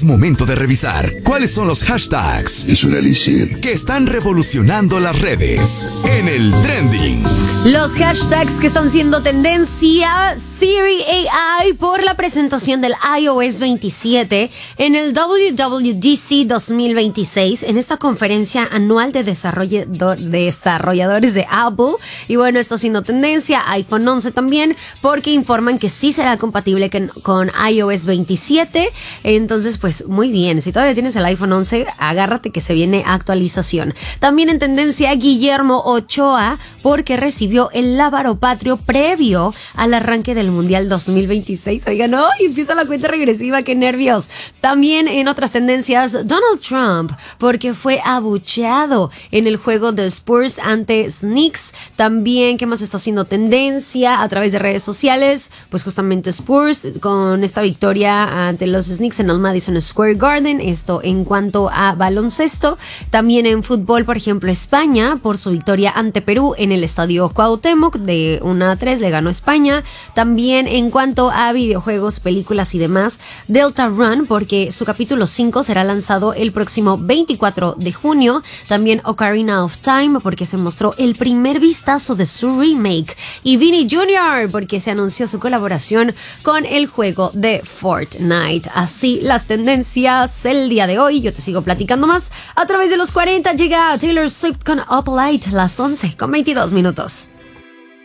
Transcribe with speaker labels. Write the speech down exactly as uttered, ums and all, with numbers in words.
Speaker 1: Es momento de revisar cuáles son los hashtags
Speaker 2: Es un elixir
Speaker 1: que están revolucionando las redes en el trending.
Speaker 3: Los hashtags que están siendo tendencia: Siri A I por la presentación del i O S veintisiete en el W W D C dos mil veintiséis, en esta conferencia anual de desarrollador, desarrolladores de Apple. Y bueno, esto siendo tendencia. iPhone once también, porque informan que sí será compatible con, con i O S veintisiete. Entonces, pues muy bien, si todavía tienes el iPhone once, agárrate que se viene actualización. También en tendencia, Guillermo Ochoa, porque recibió el lábaro patrio previo al arranque del Mundial dos mil veintiséis. Oigan, no, y empieza la cuenta regresiva, qué nervios. También en otras tendencias, Donald Trump, porque fue abucheado en el juego de Spurs ante Knicks. También, ¿qué más está haciendo tendencia a través de redes sociales? Pues justamente Spurs, con esta victoria ante los Knicks en el Madison Square Garden. Esto en cuanto a baloncesto. También en fútbol, por ejemplo, España, por su victoria ante Perú en el Estadio Cuauhtémoc, de uno a tres le ganó España. También en cuanto a videojuegos, películas y demás, Deltarune, porque su capítulo cinco será lanzado el próximo veinticuatro de junio. También Ocarina of Time, porque se mostró el primer vistazo de su remake. Y Vini junior, porque se anunció su colaboración con el juego de Fortnite. Así las tendencias el día de hoy. Yo te sigo platicando más a través de los cuarenta. Llega Taylor Swift con Up Light, las once con veintidós minutos.